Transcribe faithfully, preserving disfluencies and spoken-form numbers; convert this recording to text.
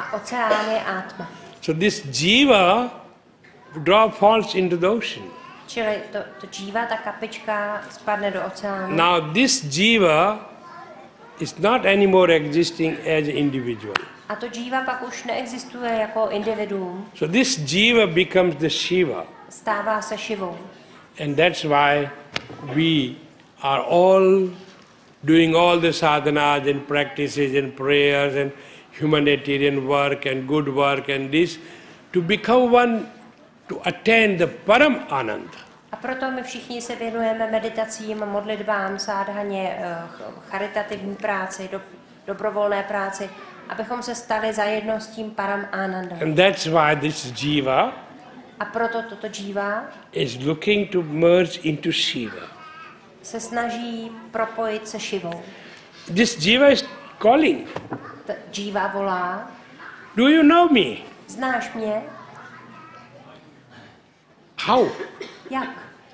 A oceán je Atma. So this jiva drop falls into the ocean. Čili to, to jiva, ta kapička, spadne do oceánu. Now this jiva is not anymore existing as an individual. A to jiva pak už neexistuje jako individuum. So this jiva becomes the Shiva. Stává se Šivou. And that's why we are all doing all the sadhanas and practices and prayers and humanitarian work and good work and this to become one, to attain the Param Ananda. A proto my všichni se věnujeme meditacím, modlitbám, sádhaně, charitativní práci, do, dobrovolné práci, abychom se stali zajedno s tím Param Anandam. And that's why this jiva A proto toto jiva is looking to merge into Shiva. se snaží propojit se Šivou. This jiva is calling. Ta jiva volá: Do you know me? Znáš mě? How? Jak?